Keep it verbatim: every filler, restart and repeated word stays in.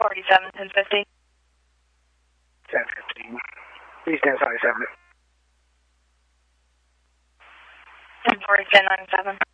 forty-seven, ten fifty. ten fifteen. East ten seventy-seven. ten forty, ten ninety-seven.